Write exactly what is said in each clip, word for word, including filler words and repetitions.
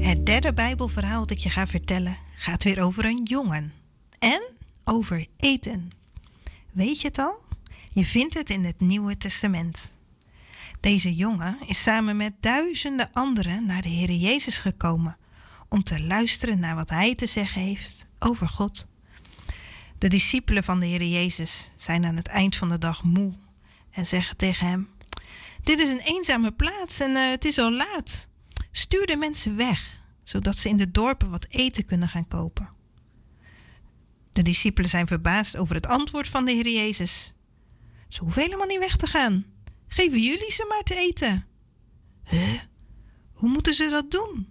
Het derde Bijbelverhaal dat ik je ga vertellen gaat weer over een jongen en over eten. Weet je het al? Je vindt het in het Nieuwe Testament. Deze jongen is samen met duizenden anderen naar de Heer Jezus gekomen om te luisteren naar wat hij te zeggen heeft over God. De discipelen van de Heer Jezus zijn aan het eind van de dag moe en zeggen tegen hem: dit is een eenzame plaats en uh, het is al laat. Stuur de mensen weg, zodat ze in de dorpen wat eten kunnen gaan kopen. De discipelen zijn verbaasd over het antwoord van de Heer Jezus. Ze hoeven helemaal niet weg te gaan. Geven jullie ze maar te eten. Huh? Hoe moeten ze dat doen?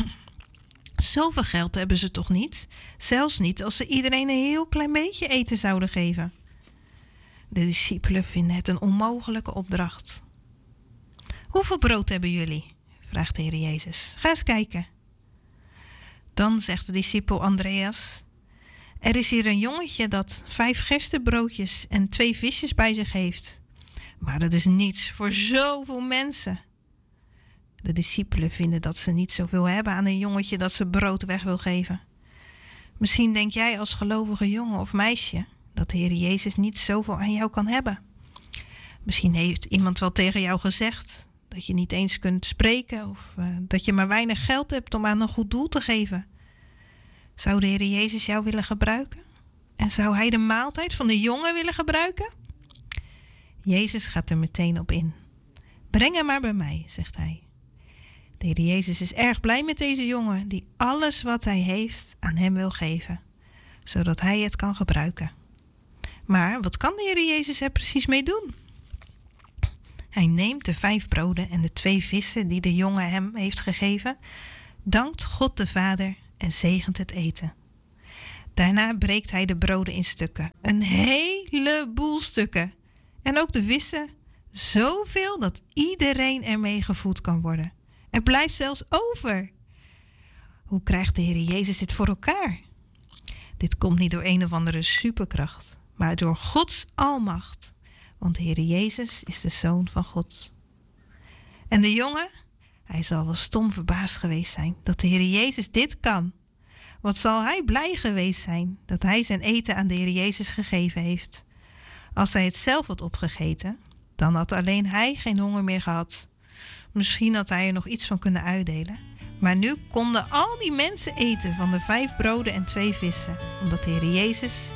Zoveel geld hebben ze toch niet? Zelfs niet als ze iedereen een heel klein beetje eten zouden geven. De discipelen vinden het een onmogelijke opdracht. Hoeveel brood hebben jullie? Vraagt de Heer Jezus. Ga eens kijken. Dan zegt de discipel Andreas: er is hier een jongetje dat vijf gerstebroodjes en twee visjes bij zich heeft. Maar dat is niets voor zoveel mensen. De discipelen vinden dat ze niet zoveel hebben aan een jongetje dat ze brood weg wil geven. Misschien denk jij als gelovige jongen of meisje dat de Heer Jezus niet zoveel aan jou kan hebben. Misschien heeft iemand wel tegen jou gezegd dat je niet eens kunt spreken of uh, dat je maar weinig geld hebt om aan een goed doel te geven. Zou de Heer Jezus jou willen gebruiken? En zou hij de maaltijd van de jongen willen gebruiken? Jezus gaat er meteen op in. Breng hem maar bij mij, zegt hij. De Heer Jezus is erg blij met deze jongen die alles wat hij heeft aan hem wil geven, zodat hij het kan gebruiken. Maar wat kan de Heer Jezus er precies mee doen? Hij neemt de vijf broden en de twee vissen die de jongen hem heeft gegeven, dankt God de Vader en zegent het eten. Daarna breekt hij de broden in stukken, een heleboel stukken. En ook de vissen, zoveel dat iedereen ermee gevoed kan worden. Er blijft zelfs over. Hoe krijgt de Heer Jezus dit voor elkaar? Dit komt niet door een of andere superkracht, maar door Gods almacht. Want de Heer Jezus is de Zoon van God. En de jongen, hij zal wel stom verbaasd geweest zijn dat de Heer Jezus dit kan. Wat zal hij blij geweest zijn dat hij zijn eten aan de Heer Jezus gegeven heeft. Als hij het zelf had opgegeten, dan had alleen hij geen honger meer gehad. Misschien had hij er nog iets van kunnen uitdelen. Maar nu konden al die mensen eten van de vijf broden en twee vissen, omdat de Heer Jezus